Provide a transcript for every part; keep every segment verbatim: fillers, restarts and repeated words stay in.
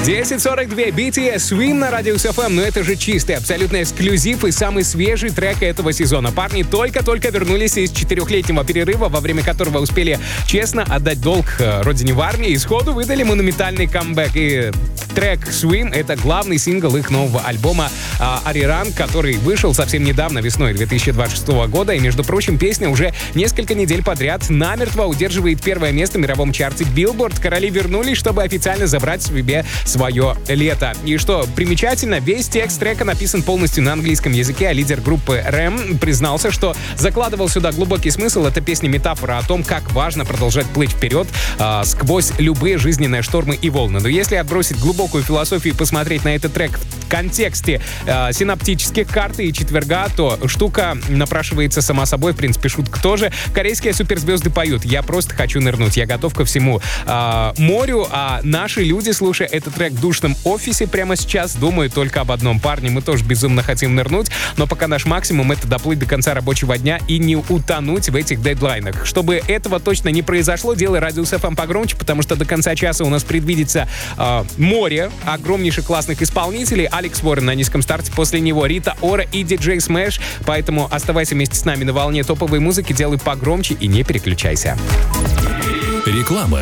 десять сорок два, би ти эс Swim на Радиус эф эм, но это же чистый, абсолютно эксклюзив и самый свежий трек этого сезона. Парни только-только вернулись из четырехлетнего перерыва, во время которого успели честно отдать долг родине в армии, и сходу выдали монументальный камбэк. И трек Swim — это главный сингл их нового альбома Arirang, который вышел совсем недавно, весной две тысячи двадцать шестого года. И, между прочим, песня уже несколько недель подряд намертво удерживает первое место в мировом чарте Billboard. Короли вернулись, чтобы официально забрать себе свое лето. И что примечательно, весь текст трека написан полностью на английском языке, а лидер группы рэм признался, что закладывал сюда глубокий смысл. Эта песня — метафора о том, как важно продолжать плыть вперед э, сквозь любые жизненные штормы и волны. Но если отбросить глубокую философию и посмотреть на этот трек в контексте э, синаптических карт и четверга, то штука напрашивается сама собой. В принципе, шутка тоже. Корейские суперзвезды поют: «Я просто хочу нырнуть, я готов ко всему э, морю», а наши люди, слушая этот трек в душном офисе прямо сейчас, думают только об одном: парни, мы тоже безумно хотим нырнуть, но пока наш максимум — это доплыть до конца рабочего дня и не утонуть в этих дедлайнах. Чтобы этого точно не произошло, делай Радиус эф эм погромче, потому что до конца часа у нас предвидится э, море огромнейших классных исполнителей. Алекс Уоррен на низком старте, после него Рита Ора и диджей Smash. Поэтому оставайся вместе с нами на волне топовой музыки, делай погромче и не переключайся. Реклама.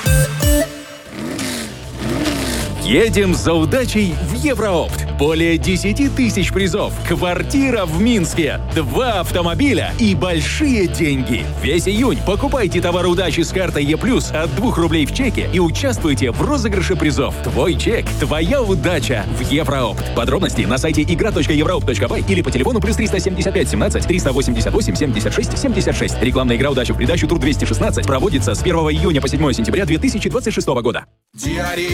Едем за удачей в Евроопт. Более десять тысяч призов, квартира в Минске, два автомобиля и большие деньги. Весь июнь покупайте товары удачи с картой Е+, от двух рублей в чеке и участвуйте в розыгрыше призов. Твой чек, твоя удача в Евроопт. Подробности на сайте игра точка евроопт точка бай или по телефону плюс триста семьдесят пять семнадцать триста восемьдесят восемь семьдесят шесть семьдесят шесть. Рекламная игра «Удача в придачу» тур двести шестнадцать проводится с первого июня по седьмое сентября две тысячи двадцать шестого года.